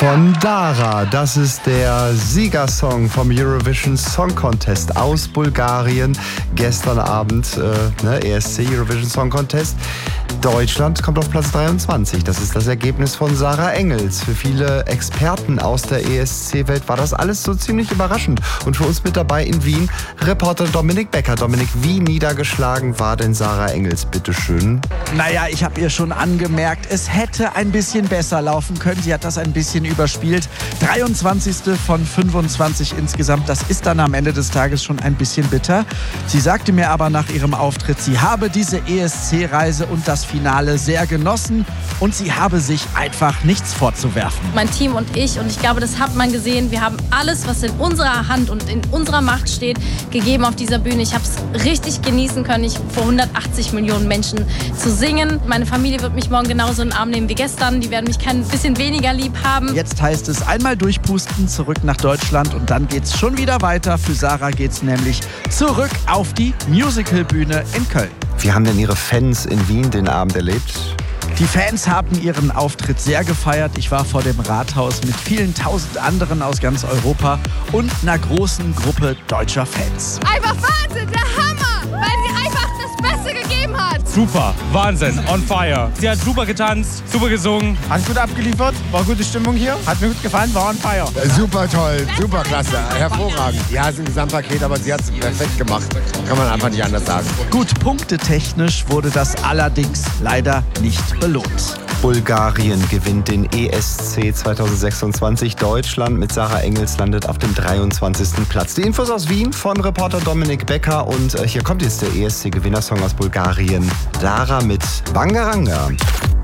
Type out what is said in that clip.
von Dara. Das ist der Siegersong vom Eurovision Song Contest aus Bulgarien. Gestern Abend, ESC Eurovision Song Contest. Deutschland kommt auf Platz 23. Das ist das Ergebnis von Sarah Engels. Für viele Experten aus der ESC-Welt war das alles so ziemlich überraschend. Und für uns mit dabei in Wien Reporter Dominik Becker. Dominik, wie niedergeschlagen war denn Sarah Engels, bitteschön? Naja, ich habe ihr schon angemerkt, es hätte ein bisschen besser laufen können. Sie hat das ein bisschen überspielt. 23. von 25 insgesamt. Das ist dann am Ende des Tages schon ein bisschen bitter. Sie sagte mir aber nach ihrem Auftritt, sie habe diese ESC-Reise und das Finale sehr genossen und sie habe sich einfach nichts vorzuwerfen. Mein Team und ich glaube, das hat man gesehen, wir haben alles, was in unserer Hand und in unserer Macht steht, gegeben auf dieser Bühne. Ich habe es richtig genießen können, vor 180 Millionen Menschen zu singen. Meine Familie wird mich morgen genauso in den Arm nehmen wie gestern. Die werden mich kein bisschen weniger lieb haben. Jetzt heißt es einmal durchpusten, zurück nach Deutschland und dann geht's schon wieder weiter. Für Sarah geht's nämlich zurück auf die Musicalbühne in Köln. Wie haben denn Ihre Fans in Wien den Abend erlebt? Die Fans haben ihren Auftritt sehr gefeiert. Ich war vor dem Rathaus mit vielen tausend anderen aus ganz Europa und einer großen Gruppe deutscher Fans. Einfach Wahnsinn, der Hammer, weil sie einfach das Beste gegeben hat. Super, Wahnsinn, on fire. Sie hat super getanzt, super gesungen. Hat gut abgeliefert, war gute Stimmung hier, hat mir gut gefallen, war on fire. Super toll, super klasse, hervorragend. Ja, es ist ein Gesamtpaket, aber sie hat es perfekt gemacht. Kann man einfach nicht anders sagen. Gut, punktetechnisch wurde das allerdings leider nicht belohnt. Bulgarien gewinnt den ESC 2026. Deutschland mit Sarah Engels landet auf dem 23. Platz. Die Infos aus Wien von Reporter Dominik Becker. Und hier kommt jetzt der ESC-Gewinnersong aus Bulgarien. Dara mit Bangaranga.